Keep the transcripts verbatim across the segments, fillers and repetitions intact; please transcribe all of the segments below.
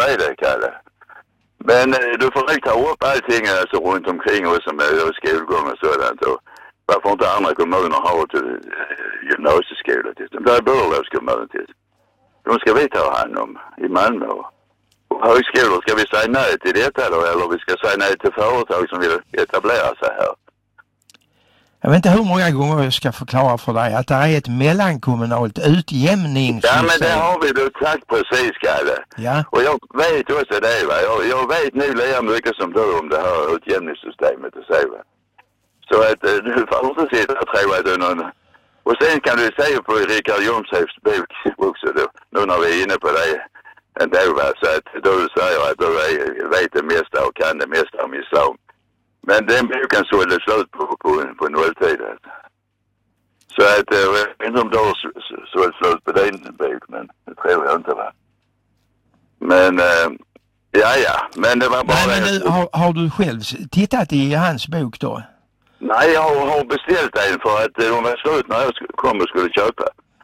är det, Kalle. Men eh, du får nog ta upp allting alltså, runt omkring oss som är skolgång och sådant. Och varför inte andra kommuner har ett eh, gymnasieskola till. Det är Burlövs kommun till. De ska vi ta hand om i Malmö. Och högskolor, ska vi säga nej till detta då? Eller vi ska säga nej till företag som vill etablera sig här? Jag vet inte hur många gånger jag ska förklara för dig att det är ett mellankommunalt utjämningssystem. Ja, men det har vi då sagt precis, Kalle. Ja. Och jag vet också det, va. Jag, jag vet nu lika mycket som du om det här utjämningssystemet och så, va. Så att du får inte sitta och tro att du är någon... Och sen kan du säga på Richard Jomshofs bok också då, nu när vi är inne på det ändå, va. Så att du säger att du vet det mesta och kan det mesta om islam. Men den boken sålde slut på, på, på nolltid. Så att jag vet inte om du har sålt slut på din bok, men det tror jag inte, va. Men, äh, ja, ja. Men det var bara... Nej, men nu, har, har du själv tittat i hans bok då? Nej, jag har, har beställt en för att de var slut när jag kom och skulle köpa.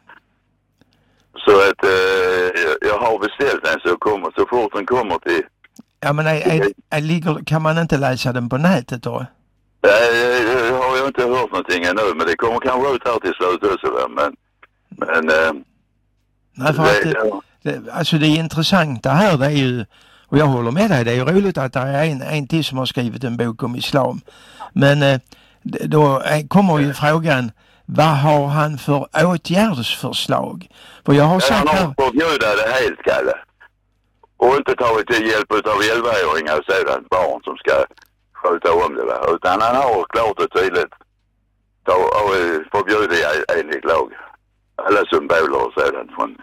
Så att äh, jag har beställt en så, kommer, så fort den kommer till... Ja, men är, är, är, ligger, kan man inte läsa den på nätet då? Det har jag inte hört någonting ännu, men det kommer kanske ut här till slut också, va? Men... men äh, Nej, för att det, det, alltså det intressanta här, det är ju, och jag håller med dig, det är ju roligt att det är en, en till som har skrivit en bok om islam. Men äh, då kommer ju frågan, vad har han för åtgärdsförslag? För jag har sagt här... Han har förbjudat det helt, Kalle. Och inte tagit till hjälp av elvaåringar och sådant barn som ska sköta om det, va? Utan han har klart och tydligt förbjudit enligt lag. Alla symboler och sådant från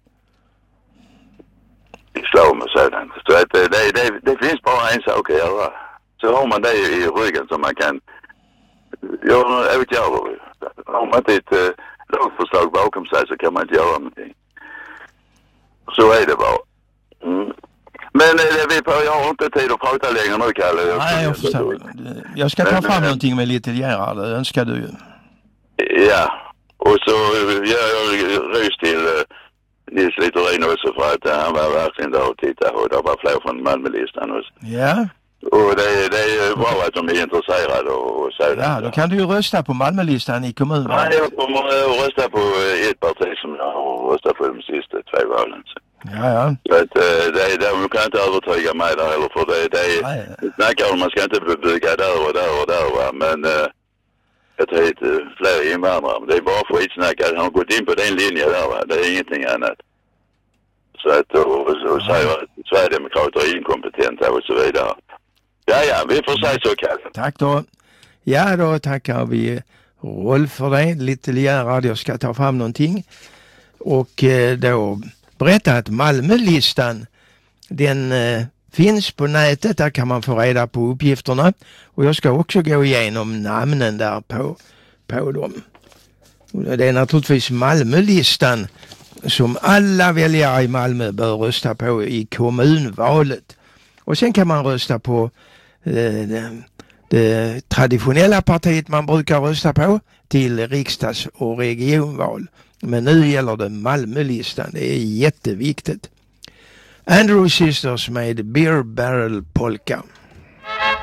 islam och sådant. Så att det, det, det finns bara en sak att göra. Så har man det i ryggen som man kan göra åtgärder. Har man inte ett äh, lagförslag bakom sig så kan man inte göra någonting. Så är det bara. Mm. Men äh, vi på, jag har inte tid att prata längre nu, Kalle. Jag Nej, jag förstår. Jag ska ta men, fram men, någonting med lite gärna, det önskar du ju. Ja, och så gör jag rys till äh, Nils Littorin också för att äh, han var verkligen där och tittade och det var fler från Malmölistan också. Ja. Och det, det är bra att de är intresserade och, och så. Ja, då kan du ju rösta på Malmölistan i kommunen. Nej, jag kommer att rösta på ett parti som jag har röstat på de sista två valen. Ja, ja. Så att, det, det, de kan inte övertyga mig där heller för det, det är, snackar om man ska inte bygga där och där och där, va. Men äh, jag tror inte fler invandrare. Det är bara skitsnack. Han har gått in på den linjen där, va. Det är ingenting annat. Så att, och, och, och säger att Sverigedemokrater är inkompetenta och så vidare. Ja, ja, vi får säga så, Kalle. Tack då. Ja, då tackar vi Rolf för det. Lite ligare, jag ska ta fram någonting. Och eh, då berätta att Malmölistan, den eh, finns på nätet. Där kan man få reda på uppgifterna. Och jag ska också gå igenom namnen där på, på dem. Det är naturligtvis Malmölistan som alla väljare i Malmö bör rösta på i kommunvalet. Och sen kan man rösta på det, det traditionella partiet man brukar rösta på till riksdags- och regionval. Men nu gäller det Malmölistan. Det är jätteviktigt. Andrew Sisters med Beer Barrel Polka.